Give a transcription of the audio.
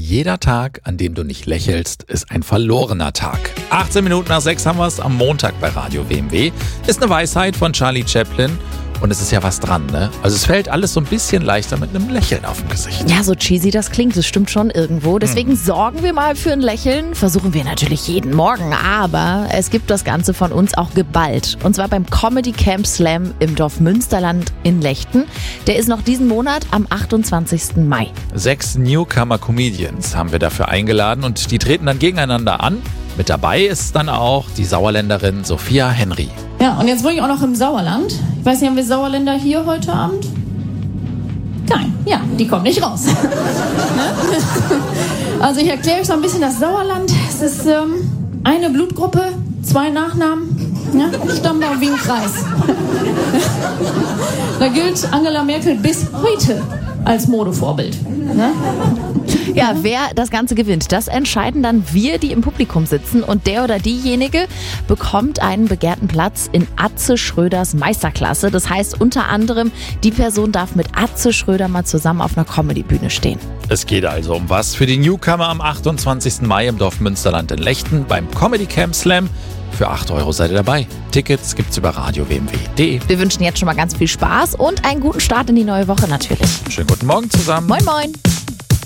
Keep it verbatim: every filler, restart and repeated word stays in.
jeder Tag, an dem du nicht lächelst, ist ein verlorener Tag. achtzehn Minuten nach sechs haben wir es am Montag bei Radio W M W. Ist eine Weisheit von Charlie Chaplin. Und es ist ja was dran, ne? Also es fällt alles so ein bisschen leichter mit einem Lächeln auf dem Gesicht. Ja, so cheesy das klingt, das stimmt schon irgendwo. Deswegen hm. sorgen wir mal für ein Lächeln. Versuchen wir natürlich jeden Morgen. Aber es gibt das Ganze von uns auch geballt. Und zwar beim Comedy Camp Slam im Dorf Münsterland in Lechten. Der ist noch diesen Monat am achtundzwanzigsten Mai. Sechs Newcomer-Comedians haben wir dafür eingeladen und die treten dann gegeneinander an. Mit dabei ist dann auch die Sauerländerin Sophia Henry. Ja, und jetzt wohne ich auch noch im Sauerland. Ich weiß nicht, haben wir Sauerländer hier heute Abend? Nein, ja, die kommen nicht raus. Also ich erkläre euch so ein bisschen das Sauerland. Es ist ähm, eine Blutgruppe, zwei Nachnamen, ja, Stammbaum wie ein Kreis. Da gilt Angela Merkel bis heute als Modevorbild. Ne? Ja, wer das Ganze gewinnt, das entscheiden dann wir, die im Publikum sitzen. Und der oder diejenige bekommt einen begehrten Platz in Atze Schröders Meisterklasse. Das heißt unter anderem, die Person darf mit Atze Schröder mal zusammen auf einer Comedy-Bühne stehen. Es geht also um was für die Newcomer am achtundzwanzigsten Mai im Dorf Münsterland in Lechten beim Comedy Camp Slam. Für acht Euro seid ihr dabei. Tickets gibt's über radio w m w punkt d e. Wir wünschen jetzt schon mal ganz viel Spaß und einen guten Start in die neue Woche natürlich. Schönen guten Morgen zusammen. Moin, moin.